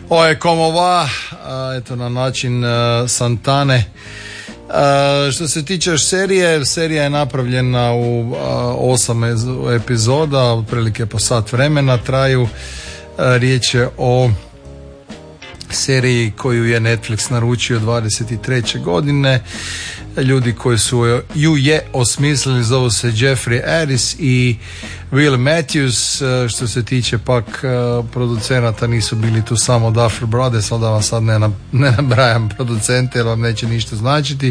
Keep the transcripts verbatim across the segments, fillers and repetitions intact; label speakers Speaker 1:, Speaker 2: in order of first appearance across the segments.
Speaker 1: Oje como va, eto na način uh, Santane. Uh, što se tiče serije, serija je napravljena u uh, osam epizoda, otprilike po sat vremena traju. Uh, riječ je o seriji koju je Netflix naručio dvadeset treće godine. Ljudi koji su ju je osmislili zovu se Jeffrey Addis i Will Matthews. Što se tiče pak producenata, nisu bili tu samo Duffer Brothers, ali da vam sad ne, ne nabrajam producente jer vam neće ništa značiti.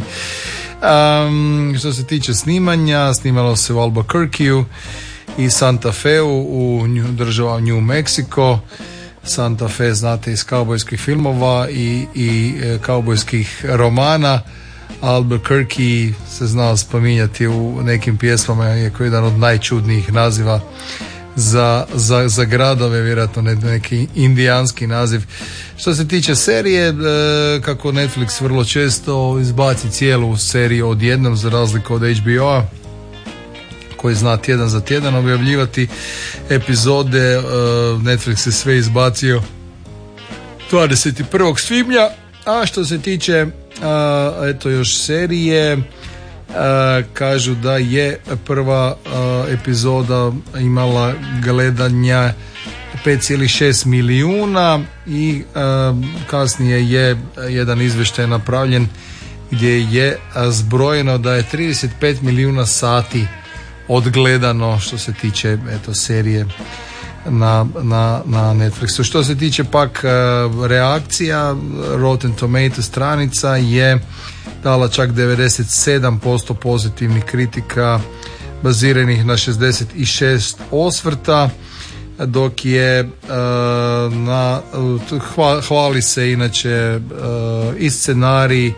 Speaker 1: Um, što se tiče snimanja, snimalo se u Albuquerqueu i Santa Feu u država New Mexico. Santa Fe znate iz kaubojskih filmova i, i kaubojskih romana. Albuquerque se znao spominjati u nekim pjesmama, je koji jedan od najčudnijih naziva za, za, za gradove, vjerojatno neki indijanski naziv. Što se tiče serije, kako Netflix vrlo često izbaci cijelu seriju odjednom za razliku od H B O-a koji zna tjedan za tjedan objavljivati epizode. Netflix je sve izbacio dvadeset prvog svibnja. A što se tiče Uh, eto još serije, uh, kažu da je prva uh, epizoda imala gledanja pet zarez šest milijuna i uh, kasnije je jedan izvještaj napravljen gdje je zbrojeno da je trideset pet milijuna sati odgledano što se tiče eto serije na, na, na Netflixu. Što se tiče pak uh, reakcija, Rotten Tomatoes stranica je dala čak devedeset sedam posto pozitivnih kritika baziranih na šezdeset šest osvrta, dok je uh, na, uh, hvali se inače uh, i scenarij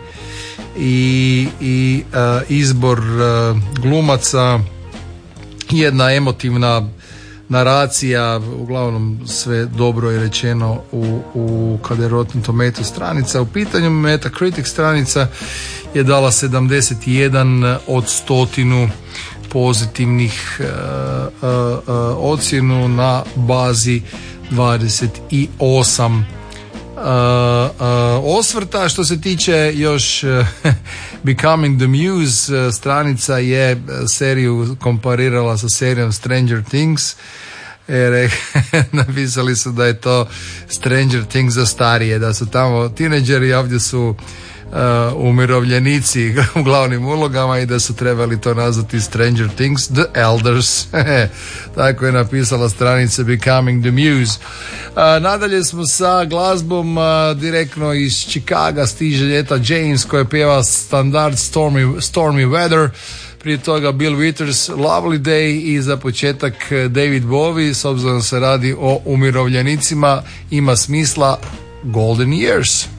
Speaker 1: i, i uh, izbor uh, glumaca, jedna emotivna naracija, uglavnom sve dobro je rečeno u, u kada je Rotten Tomatoes stranica u pitanju. Metacritic stranica je dala sedamdeset jedan od stotinu pozitivnih uh, uh, uh, ocjenu na bazi dvadeset osam uh, uh, osvrta. Što se tiče još uh, Becoming the Muse, uh, stranica je seriju komparirala sa serijom Stranger Things. Jer napisali su da je to Stranger Things za starije, da su tamo tineđeri, ovdje su uh, umirovljenici u glavnim ulogama i da su trebali to nazvati Stranger Things The Elders. Tako je napisala stranica Becoming the Muse. Uh, nadalje smo sa glazbom, uh, direktno iz Chicaga stiže Etta James koja pjeva standard Stormy, Stormy Weather. Prije toga Bill Withers, Lovely Day i za početak David Bowie, s obzirom se radi o umirovljenicima, ima smisla Golden Years.